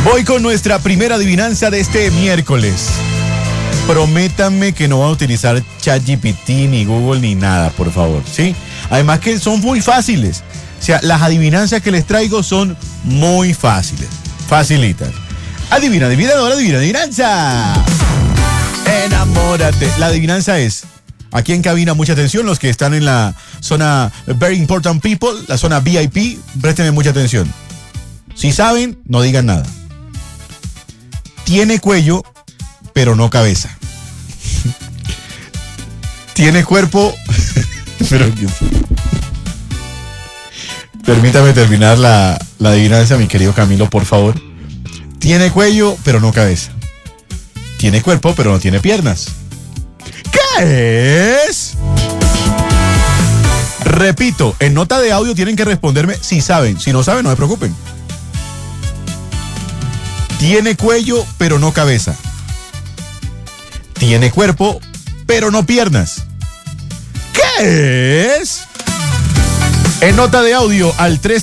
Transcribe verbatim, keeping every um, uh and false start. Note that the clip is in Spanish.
Voy con nuestra primera adivinanza de este miércoles. Prométanme que no van a utilizar ChatGPT, ni Google, ni nada, por favor, ¿sí? Además que son muy fáciles. O sea, las adivinanzas que les traigo son muy fáciles, facilitas. Adivina, adivinadora, adivina, adivinanza. Enamórate. La adivinanza es, aquí en cabina, mucha atención, los que están en la zona Very Important People, la zona V I P, préstenme mucha atención. Si saben, no digan nada. Tiene cuello, pero no cabeza. Tiene cuerpo, pero... Permítame terminar la, la adivinanza, mi querido Camilo, por favor. Tiene cuello, pero no cabeza. Tiene cuerpo, pero no tiene piernas. ¿Qué es? Repito, en nota de audio tienen que responderme si saben. Si no saben, no se preocupen. Tiene cuello, pero no cabeza. Tiene cuerpo, pero no piernas. ¿Qué es? En nota de audio al tres